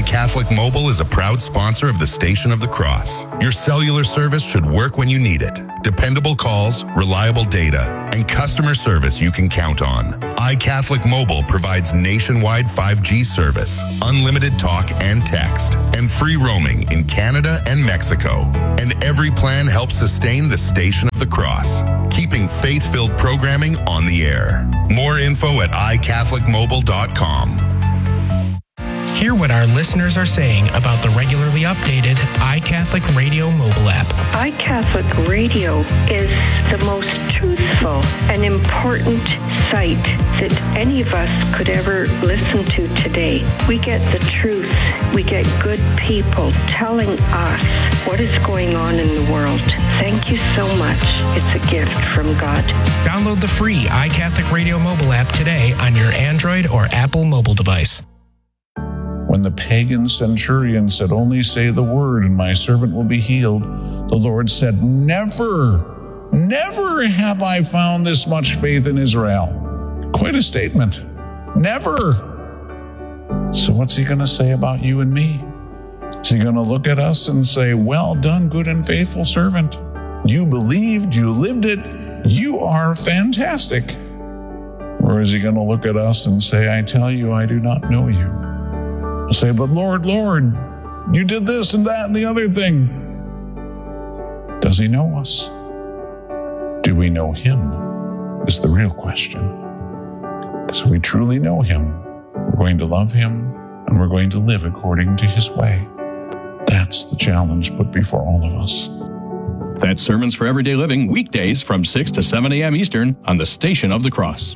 iCatholic Mobile is a proud sponsor of the Station of the Cross. Your cellular service should work when you need it. Dependable calls, reliable data, and customer service you can count on. iCatholic Mobile provides nationwide 5G service, unlimited talk and text, and free roaming in Canada and Mexico. And every plan helps sustain the Station of the Cross, keeping faith-filled programming on the air. More info at iCatholicMobile.com. Hear what our listeners are saying about the regularly updated iCatholic Radio mobile app. iCatholic Radio is the most truthful and important site that any of us could ever listen to today. We get the truth. We get good people telling us what is going on in the world. Thank you so much. It's a gift from God. Download the free iCatholic Radio mobile app today on your Android or Apple mobile device. When the pagan centurion said, "Only say the word and my servant will be healed," the Lord said, never have I found this much faith in Israel." Quite a statement. Never. So what's he going to say about you and me? Is he going to look at us and say, "Well done, good and faithful servant. You believed, you lived it, you are fantastic"? Or is he going to look at us and say, "I tell you, I do not know you"? We'll say, "But Lord, you did this and that and the other thing." Does he know us? Do we know him? Is the real question. Because if we truly know him, we're going to love him and we're going to live according to his way. That's the challenge put before all of us. That's Sermons for Everyday Living, weekdays from 6 to 7 a.m. Eastern on the Station of the Cross.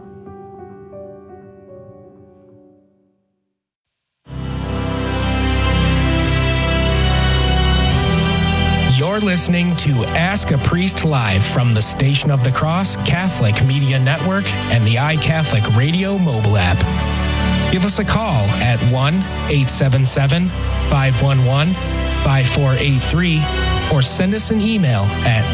You're listening to Ask a Priest Live from the Station of the Cross Catholic Media Network and the iCatholic Radio mobile app. Give us a call at 1-877-511-5483 or send us an email at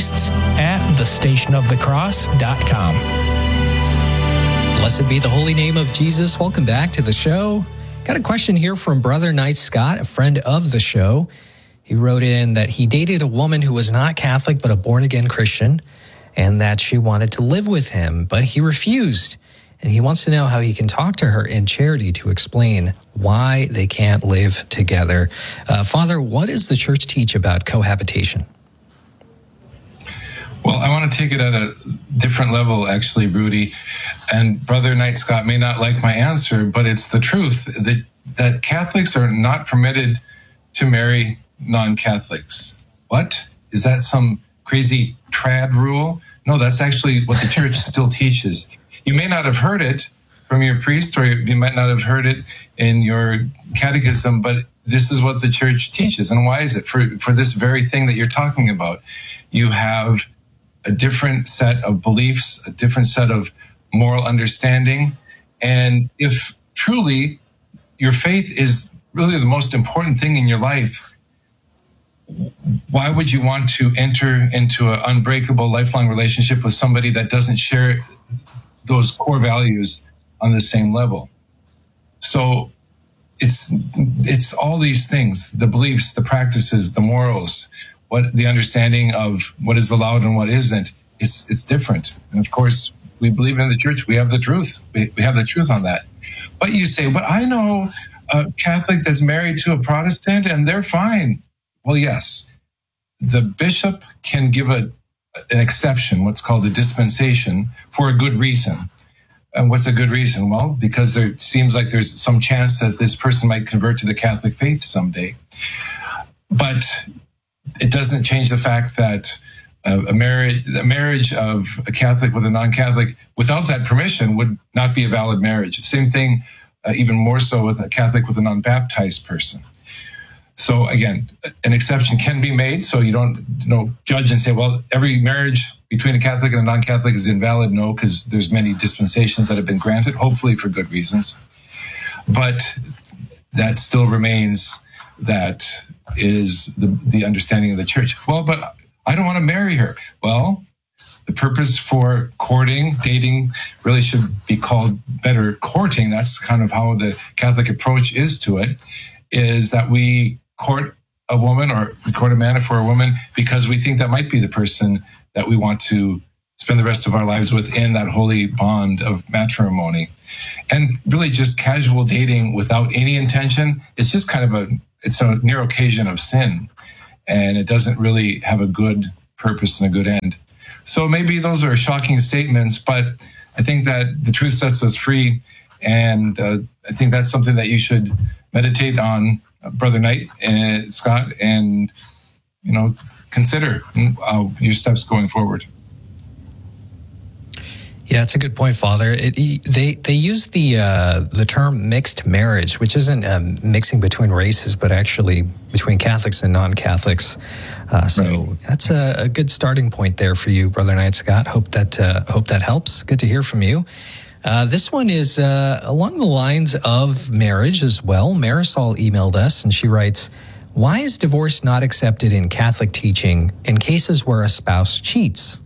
priests@thestationofthecross.com. Blessed be the holy name of Jesus. Welcome back to the show. Got a question here from Brother Knight Scott, a friend of the show. He wrote in that he dated a woman who was not Catholic but a born-again Christian, and that she wanted to live with him, but he refused. And he wants to know how he can talk to her in charity to explain why they can't live together. Father, what does the church teach about cohabitation? Well, I want to take it at a different level, actually, Rudy. And Brother Knight Scott may not like my answer, but it's the truth that Catholics are not permitted to marry non-Catholics. What? Is that some crazy trad rule? No, that's actually what the church still teaches. You may not have heard it from your priest, or you might not have heard it in your catechism, but this is what the church teaches. And why is it? For this very thing that you're talking about. You have a different set of beliefs, a different set of moral understanding. And if truly your faith is really the most important thing in your life, why would you want to enter into an unbreakable, lifelong relationship with somebody that doesn't share those core values on the same level? So it's all these things, the beliefs, the practices, the morals, what the understanding of what is allowed and what isn't. It's different. And of course, we believe in the church. We have the truth. We have the truth on that. But you say, but I know a Catholic that's married to a Protestant and they're fine. Well, yes, the bishop can give an exception, what's called a dispensation, for a good reason. And what's a good reason? Well, because there seems like there's some chance that this person might convert to the Catholic faith someday. But it doesn't change the fact that a marriage of a Catholic with a non-Catholic without that permission would not be a valid marriage. Same thing, even more so with a Catholic with a non-baptized person. So again, an exception can be made, so you don't judge and say, well, every marriage between a Catholic and a non-Catholic is invalid. No, because there's many dispensations that have been granted, hopefully for good reasons. But that still remains, that is the understanding of the church. Well, but I don't want to marry her. Well, the purpose for courting, dating really should be called better courting. That's kind of how the Catholic approach is to it, is that we court a woman or we court a man if we're a woman because we think that might be the person that we want to spend the rest of our lives within that holy bond of matrimony. And really just casual dating without any intention, it's just kind of it's a near occasion of sin. And it doesn't really have a good purpose and a good end. So maybe those are shocking statements, but I think that the truth sets us free. And I think that's something that you should meditate on, Brother Knight and Scott, and, consider your steps going forward. Yeah, it's a good point, Father. They use the term mixed marriage, which isn't mixing between races, but actually between Catholics and non-Catholics. So that's a good starting point there for you, Brother Knight Scott. Hope that helps. Good to hear from you. This one is along the lines of marriage as well. Marisol emailed us, and she writes, "Why is divorce not accepted in Catholic teaching in cases where a spouse cheats?"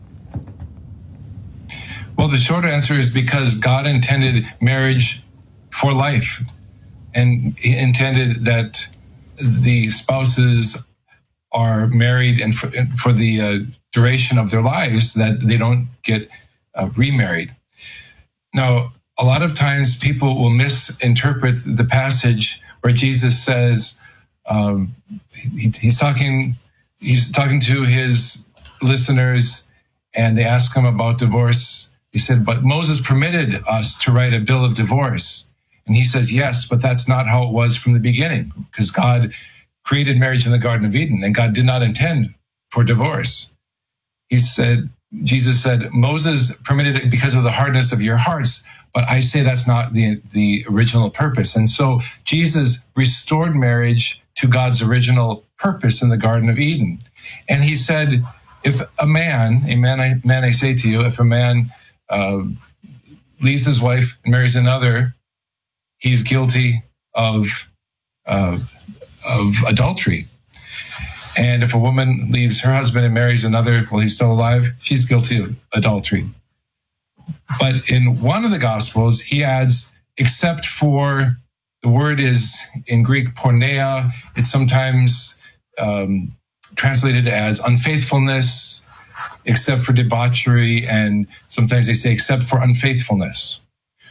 Well, the short answer is because God intended marriage for life, and He intended that the spouses are married and for the duration of their lives, that they don't get remarried. Now, a lot of times people will misinterpret the passage where Jesus says he's talking to his listeners, and they ask him about divorce. He said, "But Moses permitted us to write a bill of divorce." And he says, "Yes, but that's not how it was from the beginning, because God created marriage in the Garden of Eden, and God did not intend for divorce." Jesus said, "Moses permitted it because of the hardness of your hearts, but I say that's not the original purpose." And so Jesus restored marriage to God's original purpose in the Garden of Eden. And he said, if a man, I say to you, if a man leaves his wife and marries another, he's guilty of adultery. And if a woman leaves her husband and marries another while he's still alive, she's guilty of adultery. But in one of the Gospels, he adds, except for, the word is in Greek porneia. It's sometimes translated as unfaithfulness, except for debauchery, and sometimes they say except for unfaithfulness.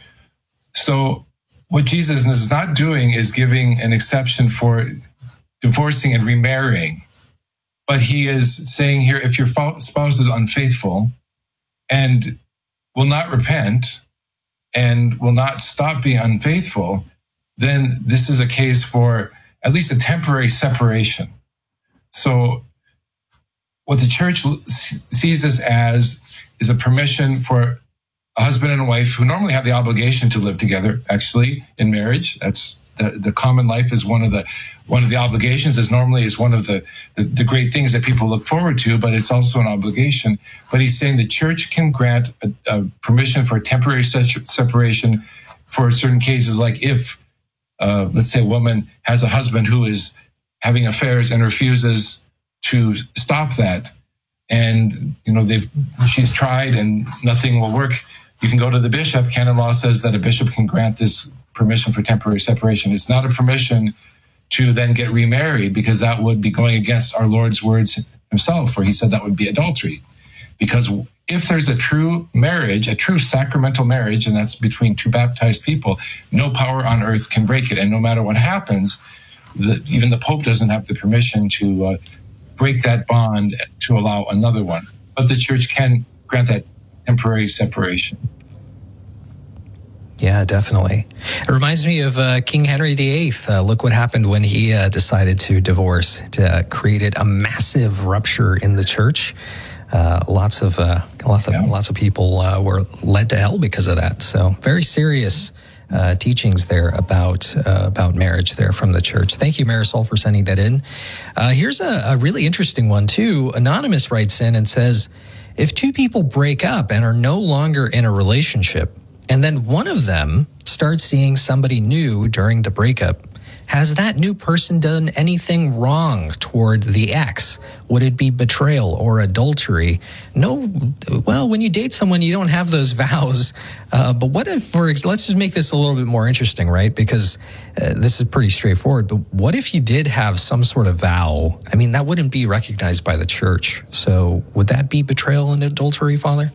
So what Jesus is not doing is giving an exception for divorcing and remarrying. But he is saying here, if your spouse is unfaithful and will not repent and will not stop being unfaithful, then this is a case for at least a temporary separation. So what the church sees this as is a permission for a husband and a wife who normally have the obligation to live together, actually, in marriage. That's the common life is one of the obligations, is normally is one of the great things that people look forward to, but it's also an obligation. But he's saying the church can grant a permission for a temporary separation for certain cases, like if, let's say, a woman has a husband who is having affairs and refuses to stop that, and she's tried and nothing will work. You can go to the bishop. Canon law says that a bishop can grant this permission for temporary separation. It's not a permission to then get remarried, because that would be going against our Lord's words himself, where he said that would be adultery. Because if there's a true marriage, a true sacramental marriage, and that's between two baptized people, no power on earth can break it. And no matter what happens, even the Pope doesn't have the permission to break that bond to allow another one. But the church can grant that temporary separation. Yeah, definitely. It reminds me of King Henry VIII. Look what happened when he decided to divorce. It created a massive rupture in the church. Lots of people were led to hell because of that. So very serious teachings there about marriage there from the church. Thank you, Marisol, for sending that in. Here's a really interesting one too. Anonymous writes in and says, if two people break up and are no longer in a relationship, and then one of them starts seeing somebody new during the breakup, has that new person done anything wrong toward the ex? Would it be betrayal or adultery? No. Well, when you date someone, you don't have those vows. But what if, let's just make this a little bit more interesting, right? Because this is pretty straightforward. But what if you did have some sort of vow? I mean, that wouldn't be recognized by the church. So would that be betrayal and adultery, Father?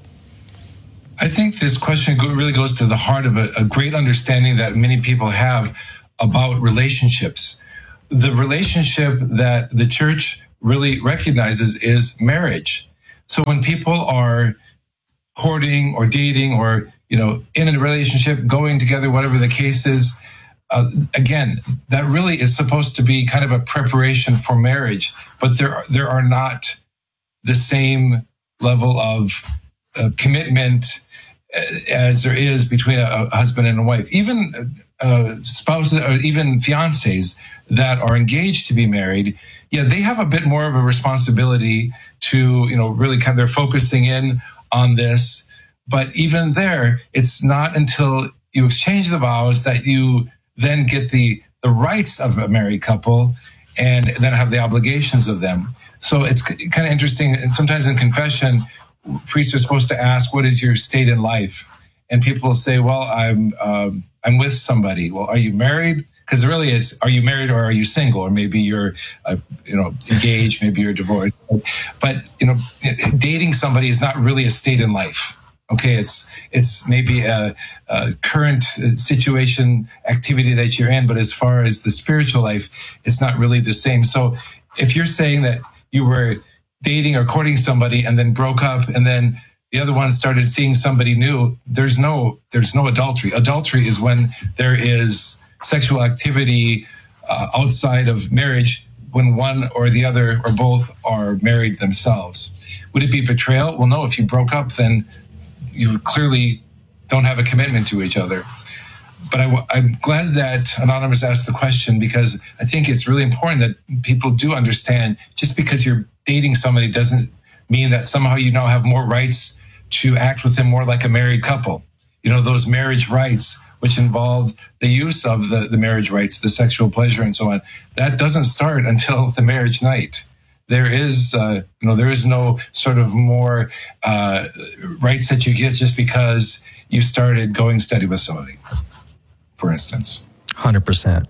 I think this question really goes to the heart of a great understanding that many people have about relationships. The relationship that the church really recognizes is marriage. So when people are courting or dating or, in a relationship, going together, whatever the case is, again, that really is supposed to be kind of a preparation for marriage, but there are not the same level of commitment as there is between a husband and a wife. Even spouses or even fiancés that are engaged to be married, they have a bit more of a responsibility to, really they're focusing in on this. But even there, it's not until you exchange the vows that you then get the rights of a married couple and then have the obligations of them. So it's kind of interesting. And sometimes in confession, priests are supposed to ask, what is your state in life? And people will say, well, I'm with somebody. Well, are you married? Because really it's, are you married or are you single? Or maybe you're, engaged, maybe you're divorced. But, dating somebody is not really a state in life. Okay, it's maybe a current situation, activity that you're in, but as far as the spiritual life, it's not really the same. So if you're saying that you were dating or courting somebody and then broke up and then the other one started seeing somebody new, there's no adultery. Adultery is when there is sexual activity outside of marriage, when one or the other or both are married themselves. Would it be betrayal? Well, no, if you broke up, then you clearly don't have a commitment to each other. But I'm glad that Anonymous asked the question, because I think it's really important that people do understand just because you're dating somebody doesn't mean that somehow you now have more rights to act with them more like a married couple. Those marriage rights, which involved the use of the marriage rights, the sexual pleasure and so on, that doesn't start until the marriage night. There is no sort of more rights that you get just because you started going steady with somebody, for instance. 100%.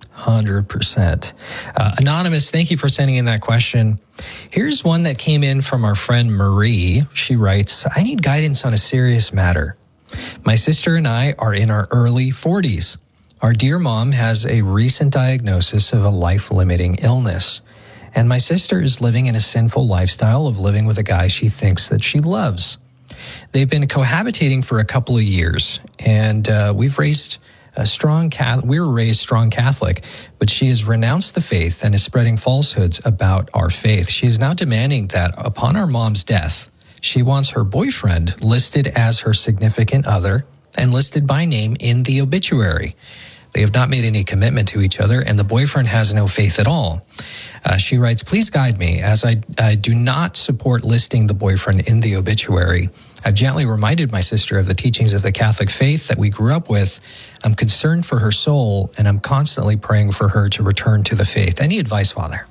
100%. Anonymous, thank you for sending in that question. Here's one that came in from our friend Marie. She writes, I need guidance on a serious matter. My sister and I are in our early 40s. Our dear mom has a recent diagnosis of a life-limiting illness. And my sister is living in a sinful lifestyle of living with a guy she thinks that she loves. They've been cohabitating for a couple of years, and we were raised strong Catholic, but she has renounced the faith and is spreading falsehoods about our faith. She is now demanding that upon our mom's death, she wants her boyfriend listed as her significant other and listed by name in the obituary. They have not made any commitment to each other, and the boyfriend has no faith at all. She writes, please guide me, as I do not support listing the boyfriend in the obituary. I've gently reminded my sister of the teachings of the Catholic faith that we grew up with. I'm concerned for her soul, and I'm constantly praying for her to return to the faith. Any advice, Father?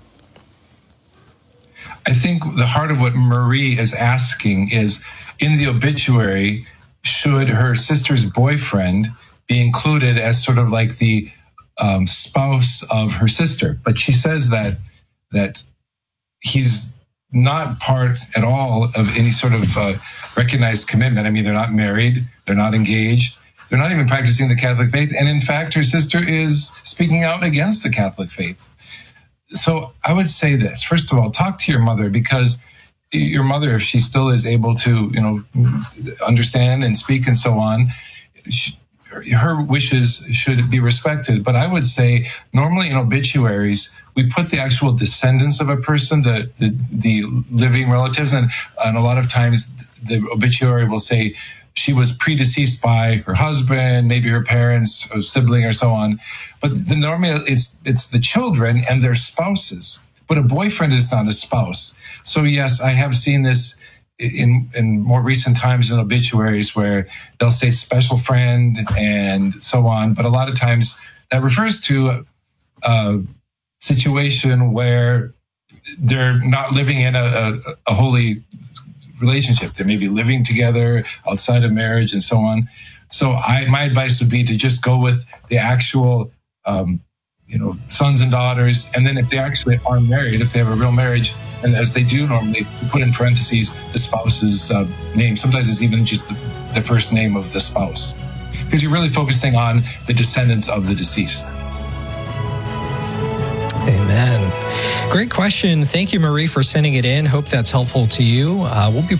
I think the heart of what Marie is asking is, in the obituary, should her sister's boyfriend be included as sort of like the spouse of her sister? But she says that he's not part at all of any sort of recognized commitment. I mean, they're not married, they're not engaged, they're not even practicing the Catholic faith. And in fact, her sister is speaking out against the Catholic faith. So I would say this, first of all, talk to your mother, because your mother, if she still is able to, understand and speak and so on, her wishes should be respected. But I would say normally in obituaries, we put the actual descendants of a person, the living relatives, and a lot of times the obituary will say she was predeceased by her husband, maybe her parents, or sibling, or so on. But normally it's the children and their spouses. But a boyfriend is not a spouse. So yes, I have seen this in more recent times in obituaries where they'll say special friend and so on. But a lot of times that refers to situation where they're not living in a holy relationship. They may be living together outside of marriage and so on. So my advice would be to just go with the actual, sons and daughters. And then if they actually are married, if they have a real marriage, and as they do normally, put in parentheses the spouse's name. Sometimes it's even just the first name of the spouse, because you're really focusing on the descendants of the deceased. Amen. Great question. Thank you, Marie, for sending it in. Hope that's helpful to you. We'll be